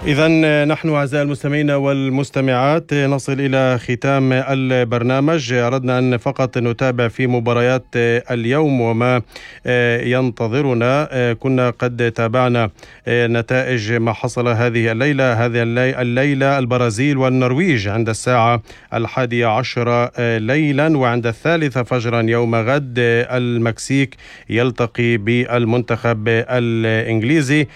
إذن نحن أعزائي المستمعين والمستمعات نصل إلى ختام البرنامج. أردنا أن فقط نتابع في مباريات اليوم وما ينتظرنا. كنا قد تابعنا نتائج ما حصل هذه الليلة البرازيل والنرويج عند الساعة 11 ليلا، وعند 3 فجرا يوم غد المكسيك يلتقي بالمنتخب الإنجليزي.